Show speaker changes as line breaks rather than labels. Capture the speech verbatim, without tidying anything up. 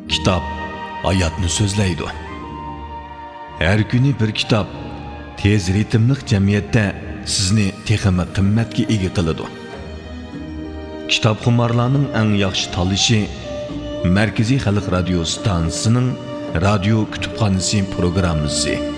Kitap hayatni so'zlaydi. Her kuni bir kitap tez ritmli jamiyatda sizni texmi qimmatga ega qiladi. Kitobxumarlarning eng yaxshi tanlashi Markaziy Xalq radio stansiyasining radio kutubxonasi programmasi.